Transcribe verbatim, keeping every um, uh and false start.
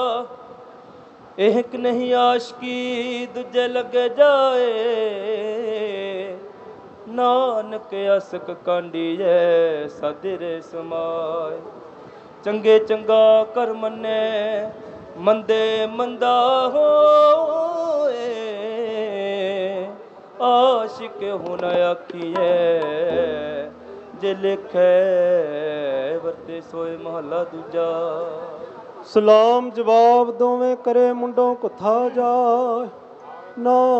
एक नहीं आशिकी दूजे लगे जाए, नानक असक कांडिए सदिरे समाए। चंगे चंगा कर मन्ने मंदे मंदा होए, आशिक हुन आखिए जे लिखे वरते सोए। महला दूजा। सलाम जवाब दोवें करे मुंडों कुथा जाए, ना